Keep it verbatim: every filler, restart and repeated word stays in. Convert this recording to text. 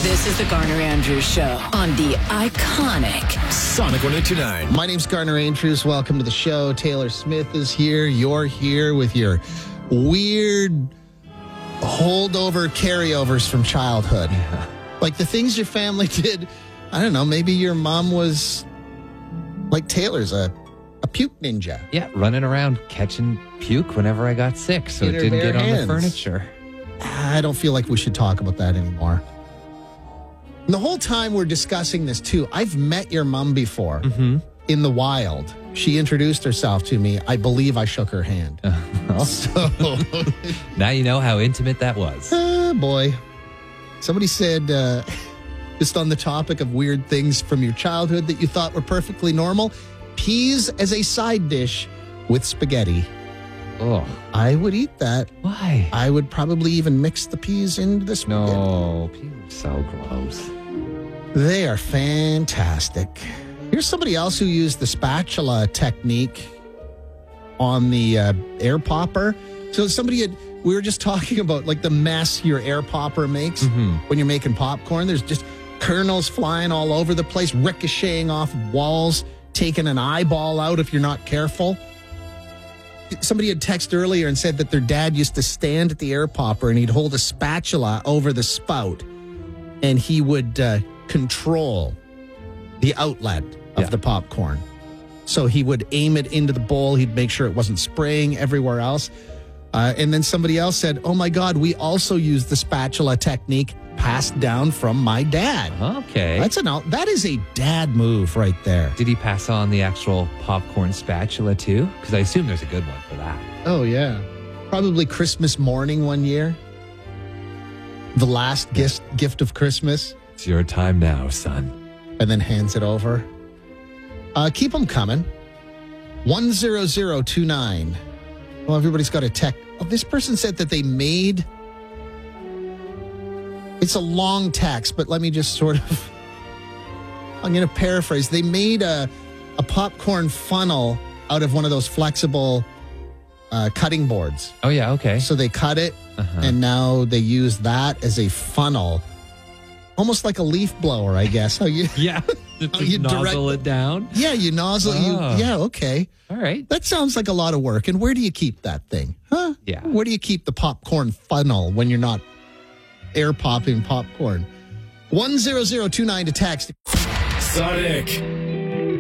This is the Garner Andrews Show on the iconic Sonic one oh two nine. My name's Garner Andrews. Welcome to the show. Taylor Smith is here. You're here with your weird holdover carryovers from childhood. Yeah. Like the things your family did. I don't know. Maybe your mom was like Taylor's, a, a puke ninja. Yeah, running around catching puke whenever I got sick so In it her didn't bare get on hands. the furniture. I don't feel like we should talk about that anymore. And the whole time we're discussing this, too, I've met your mom before Mm-hmm. in the wild. She introduced herself to me. I believe I shook her hand. So, Now you know how intimate that was. oh boy. Somebody said, uh, just on the topic of weird things from your childhood that you thought were perfectly normal, peas as a side dish with spaghetti. Oh, I would eat that. why? I would probably even mix the peas into the spaghetti. No, people are so gross. They are fantastic. Here's somebody else who used the spatula technique on the uh, air popper. So somebody had, we were just talking about like the mess your air popper makes Mhm. when you're making popcorn. There's just kernels flying all over the place, ricocheting off walls, taking an eyeball out if you're not careful. Somebody had texted earlier and said that their dad used to stand at the air popper and he'd hold a spatula over the spout and he would uh, control the outlet of Yeah. the popcorn. So he would aim it into the bowl. He'd make sure it wasn't spraying everywhere else. Uh, and then somebody else said, oh my God, we also use the spatula technique passed down from my dad. Okay. That's an out. That is a dad move right there. Did he pass on the actual popcorn spatula too? Because I assume there's a good one for that. Oh, yeah. Probably Christmas morning one year. The last gift, gift of Christmas. It's your time now, son. And then hands it over. Uh, keep them coming. one zero zero two nine. Well, everybody's got a tech. Oh, this person said that they made. It's a long text, but let me just sort of. I'm going to paraphrase. They made a, a popcorn funnel out of one of those flexible uh, cutting boards. Oh, yeah, okay. So they cut it, Uh-huh. and now they use that as a funnel. Almost like a leaf blower, I guess. How you? Yeah. Just Oh, you nozzle direct- it down. Yeah, you nozzle. Oh. You yeah, okay. All right. That sounds like a lot of work. And where do you keep that thing? Huh? Yeah. Where do you keep the popcorn funnel when you're not air popping popcorn? one zero zero two nine to text. Sonic